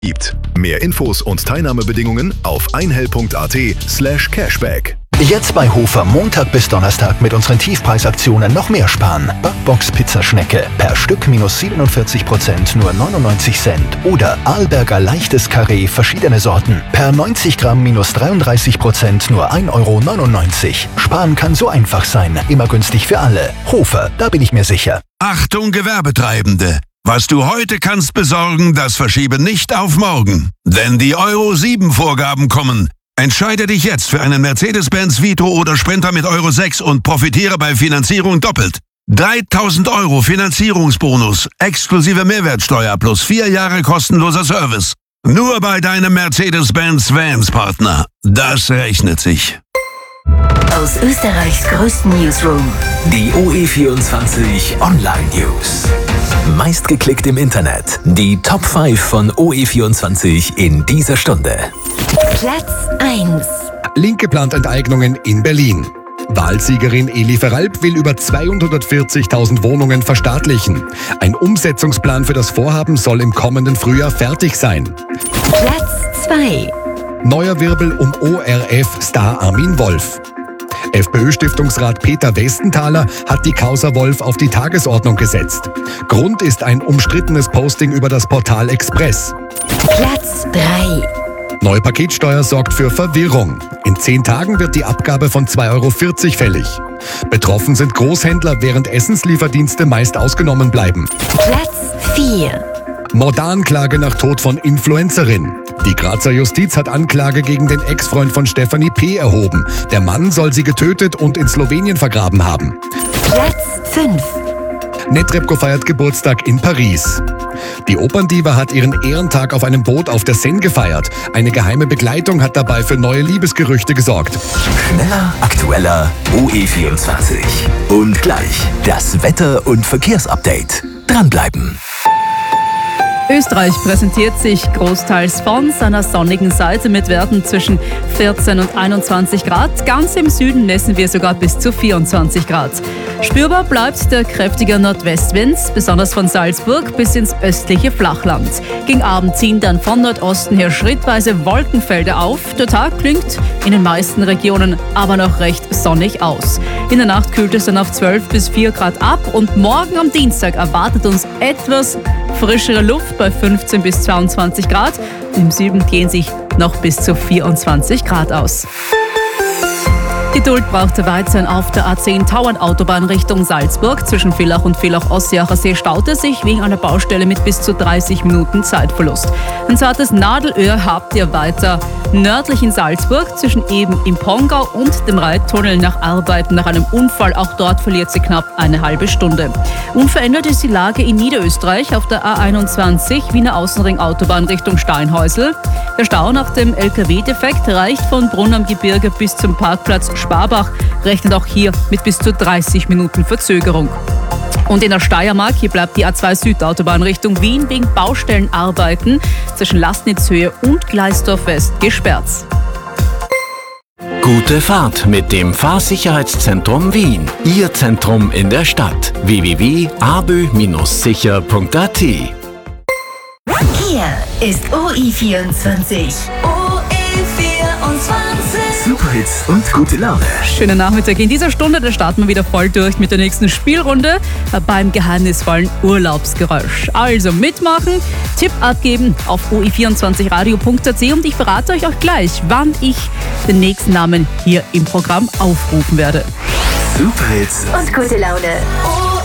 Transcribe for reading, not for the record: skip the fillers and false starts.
gibt. Mehr Infos und Teilnahmebedingungen auf einhell.at/cashback. Jetzt bei Hofer Montag bis Donnerstag mit unseren Tiefpreisaktionen noch mehr sparen. Backbox Pizzaschnecke per Stück -47%, nur 99 Cent. Oder Arlberger leichtes Karree, verschiedene Sorten. Per 90 Gramm -33%, nur 1,99 €. Sparen kann so einfach sein. Immer günstig für alle. Hofer, da bin ich mir sicher. Achtung Gewerbetreibende! Was du heute kannst besorgen, das verschiebe nicht auf morgen. Denn die Euro 7 Vorgaben kommen. Entscheide dich jetzt für einen Mercedes-Benz Vito oder Sprinter mit Euro 6 und profitiere bei Finanzierung doppelt. 3.000 € Finanzierungsbonus, exklusive Mehrwertsteuer plus 4 Jahre kostenloser Service. Nur bei deinem Mercedes-Benz Vans-Partner. Das rechnet sich. Aus Österreichs größten Newsroom. Die OE24 Online News. Meistgeklickt im Internet. Die Top 5 von OE24 in dieser Stunde. Platz 1. Linke plant Enteignungen in Berlin. Wahlsiegerin Eli Veralp will über 240.000 Wohnungen verstaatlichen. Ein Umsetzungsplan für das Vorhaben soll im kommenden Frühjahr fertig sein. Platz 2. Neuer Wirbel um ORF-Star Armin Wolf. FPÖ-Stiftungsrat Peter Westenthaler hat die Causa Wolf auf die Tagesordnung gesetzt. Grund ist ein umstrittenes Posting über das Portal Express. Platz 3. Neue Paketsteuer sorgt für Verwirrung. In 10 Tagen wird die Abgabe von 2,40 € fällig. Betroffen sind Großhändler, während Essenslieferdienste meist ausgenommen bleiben. Platz 4. Mordanklage nach Tod von Influencerin. Die Grazer Justiz hat Anklage gegen den Ex-Freund von Stefanie P. erhoben. Der Mann soll sie getötet und in Slowenien vergraben haben. Platz 5. Netrebko feiert Geburtstag in Paris. Die Operndiva hat ihren Ehrentag auf einem Boot auf der Seine gefeiert. Eine geheime Begleitung hat dabei für neue Liebesgerüchte gesorgt. Schneller, aktueller, OE24. Und gleich das Wetter- und Verkehrsupdate. Dranbleiben. Österreich präsentiert sich großteils von seiner sonnigen Seite mit Werten zwischen 14 und 21 Grad. Ganz im Süden messen wir sogar bis zu 24 Grad. Spürbar bleibt der kräftige Nordwestwind, besonders von Salzburg bis ins östliche Flachland. Gegen Abend ziehen dann von Nordosten her schrittweise Wolkenfelder auf. Der Tag klingt in den meisten Regionen aber noch recht sonnig aus. In der Nacht kühlt es dann auf 12 bis 4 Grad ab und morgen am Dienstag erwartet uns etwas frischere Luft bei 15 bis 22 Grad. Im Süden gehen sich noch bis zu 24 Grad aus. Geduld braucht er weiterhin auf der A10 Tauernautobahn Richtung Salzburg. Zwischen Villach und Villach-Ossiacher See staut es sich wegen einer Baustelle mit bis zu 30 Minuten Zeitverlust. Ein zartes Nadelöhr habt ihr weiter nördlich in Salzburg zwischen eben im Pongau und dem Reittunnel nach Arbeiten nach einem Unfall. Auch dort verliert sie knapp eine halbe Stunde. Unverändert ist die Lage in Niederösterreich auf der A21 Wiener Außenring Autobahn Richtung Steinhäusl. Der Stau nach dem LKW-Defekt reicht von Brunn am Gebirge bis zum Parkplatz Sparbach, rechnet auch hier mit bis zu 30 Minuten Verzögerung. Und in der Steiermark, hier bleibt die A2 Südautobahn Richtung Wien wegen Baustellenarbeiten zwischen Lastnitzhöhe und Gleisdorf West gesperrt. Gute Fahrt mit dem Fahrsicherheitszentrum Wien. Ihr Zentrum in der Stadt. www.abö-sicher.at. Hier ist OE24. Superhits und gute Laune. Schönen Nachmittag. In dieser Stunde, da starten wir wieder voll durch mit der nächsten Spielrunde beim geheimnisvollen Urlaubsgeräusch. Also mitmachen, Tipp abgeben auf oe24radio.at und ich verrate euch auch gleich, wann ich den nächsten Namen hier im Programm aufrufen werde. Superhits Und gute Laune.